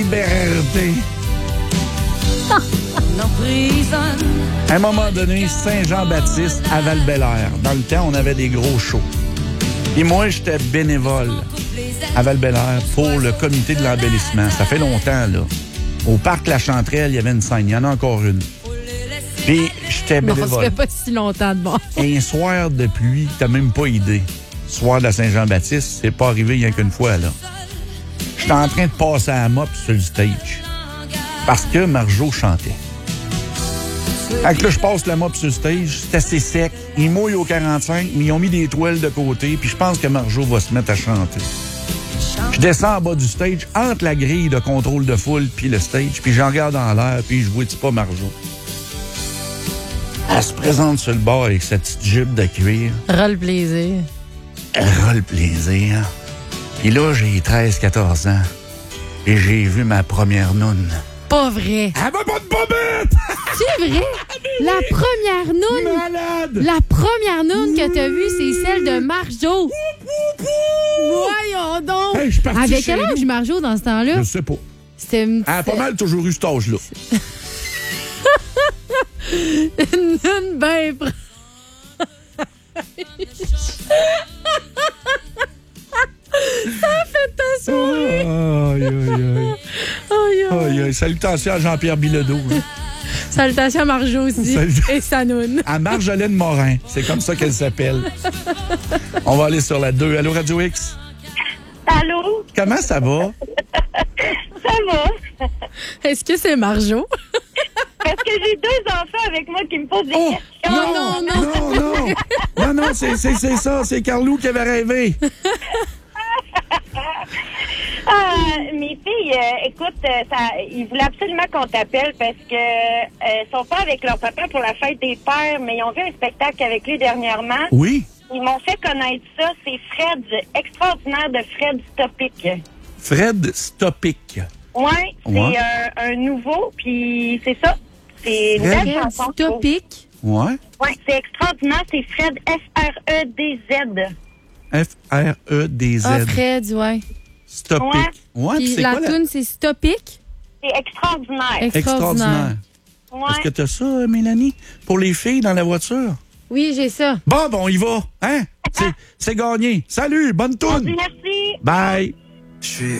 Liberté. À un moment donné, Saint-Jean-Baptiste à Val-Bélair. Dans le temps, on avait des gros shows. Et moi, j'étais bénévole à Val-Bélair pour le comité de l'embellissement. Ça fait longtemps, là. Au parc La Chanterelle, il y avait une scène. Il y en a encore une. Puis, j'étais bénévole. Non, ça fait pas si longtemps de bon. Et un soir de pluie, t'as même pas idée. Soir de la Saint-Jean-Baptiste, c'est pas arrivé rien qu'une fois, là. J'étais en train de passer à la mop sur le stage. Parce que Marjo chantait. Fait que là, je passe la mop sur le stage, c'est assez sec. Ils mouillent au 45, mais ils ont mis des toiles de côté, puis je pense que Marjo va se mettre à chanter. Je descends en bas du stage, entre la grille de contrôle de foule puis le stage, puis j'en regarde en l'air, puis je vois pas Marjo. Elle se présente sur le bord avec sa petite jupe de cuir. Ras le plaisir. Ras le plaisir. Puis là, j'ai 13-14 ans, et j'ai vu ma première noune. Pas vrai. Elle m'a pas de bobette! C'est vrai? La première noune. Malade! La première noune que t'as vue, c'est celle de Marjo. Voyons donc. Hey, je suis parti Avec chez quel âge Marjo dans ce temps-là? Je sais pas. C'était une Elle a pas mal toujours eu cet âge-là. une noune ben Ça a fait ta soirée. Aïe, aïe, aïe. Aïe, aïe. Aïe, aïe. Salutations à Jean-Pierre Bilodeau. Hein. Salutations à Marjo aussi. Et sa noune. À Marjolaine Morin. C'est comme ça qu'elle s'appelle. On va aller sur la 2. Allô, Radio X? Allô? Comment ça va? Ça va? Est-ce que c'est Marjo? Parce que j'ai 2 enfants avec moi qui me posent des questions. Non, c'est ça. C'est Carlou qui avait rêvé. Mes filles, écoute, ils voulaient absolument qu'on t'appelle parce que sont pas avec leur papa pour la fête des pères, mais ils ont vu un spectacle avec lui dernièrement. Oui. Ils m'ont fait connaître ça. C'est Fred, extraordinaire de Fred Stopic. Fred Stopic. Ouais, c'est un nouveau, puis c'est ça. C'est une belle Fred chanson. Stopic. Ouais. Ouais, c'est extraordinaire. C'est Fred F-R-E-D-Z. F-R-E-D-Z. Ah, Fred, ouais. Stopic. Ouais, Puis c'est la quoi toune, c'est Stopic. C'est extraordinaire. Extraordinaire. Ouais. Est-ce que t'as ça, Mélanie? Pour les filles dans la voiture? Oui, j'ai ça. Bon, on y va. Hein? C'est gagné. Salut, bonne toune. Merci. Bye. Je suis